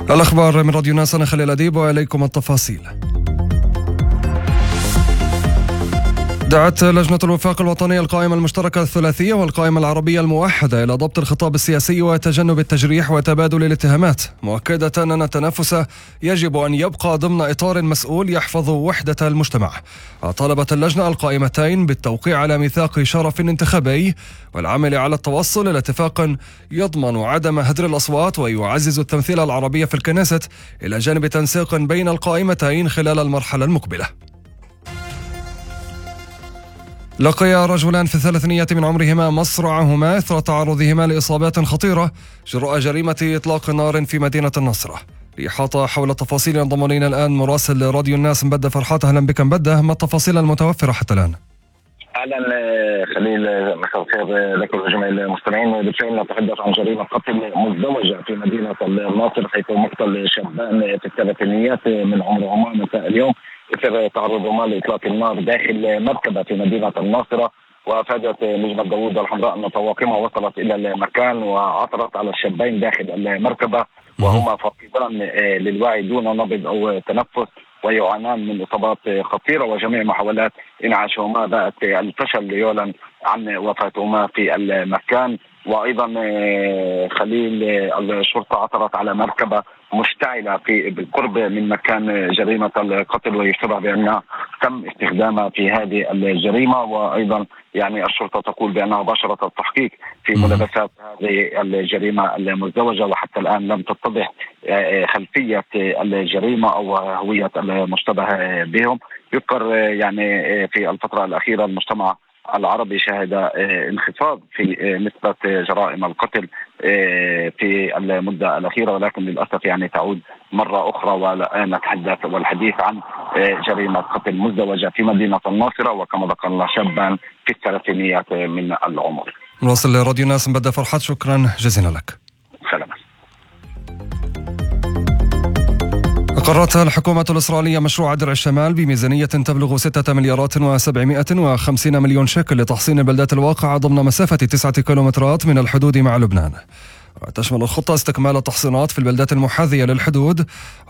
الأخبار من راديو ناس، أنا خليل أديب وإليكم التفاصيل. دعت لجنة الوفاق الوطنية القائمة المشتركة الثلاثية والقائمة العربية الموحدة إلى ضبط الخطاب السياسي وتجنب التجريح وتبادل الاتهامات، مؤكدة أن التنافس يجب أن يبقى ضمن إطار مسؤول يحفظ وحدة المجتمع. طالبت اللجنة القائمتين بالتوقيع على ميثاق شرف انتخابي والعمل على التوصل إلى اتفاق يضمن عدم هدر الأصوات ويعزز التمثيل العربي في الكنيست، إلى جانب تنسيق بين القائمتين خلال المرحلة المقبلة. لقي رجلان في الثلاثينيات من عمرهما مصرعهما إثر تعرضهما لإصابات خطيرة جراء جريمة إطلاق نار في مدينة النصرة. لإحاطة حول التفاصيل ينضم إلينا الآن مراسل راديو الناس مبدة فرحات. أهلا بك مبدة، ما التفاصيل المتوفرة حتى الآن؟ اهلا خليل، مساء الخير لك ولجميع المستمعين. بالفعل نتحدث عن جريمه قتل مزدوجه في مدينه الناصر، حيث مقتل شابان في الثلاثينيات من عمرهما مساء اليوم اثر تعرضهما لاطلاق النار داخل مركبه في مدينه الناصره. وافادت نجمه داوود الحمراء ان طواقمها وصلت الى المكان وعثرت على الشابين داخل المركبه وهما فاقدان للوعي دون نبض او تنفس، ويعانان من إصابات خطيرة، وجميع محاولات إنعاشهما بات الفشل ليعلن عن وفاتهما في المكان. وأيضا خليل، الشرطة عثرت على مركبة مشتعلة بالقرب من مكان جريمة القتل، ويشتبه بأنها تم استخدامها في هذه الجريمة. وأيضا الشرطة تقول بأنها باشرت التحقيق في ملابسات هذه الجريمة المزدوجة، وحتى الآن لم تتضح خلفية الجريمة أو هوية المشتبه بهم. يذكر في الفترة الأخيرة المجتمع العربي شهد انخفاض في نسبة جرائم القتل في المدة الأخيرة، ولكن للأسف تعود مرة أخرى ونتحدث والحديث عن جريمة قتل مزدوجة في مدينة الناصرة، وكما ذكرنا شابان في الثلاثينيات من العمر. نواصل راديو ناس مبدة فرحات، شكرا جزيلا لك. سلام. أقرت الحكومة الإسرائيلية مشروع درع الشمال بميزانية تبلغ 6,750 مليون شيكل لتحصين البلدات الواقعة ضمن مسافة 9 كيلومترات من الحدود مع لبنان. وتشمل الخطة استكمال التحصينات في البلدات المحاذية للحدود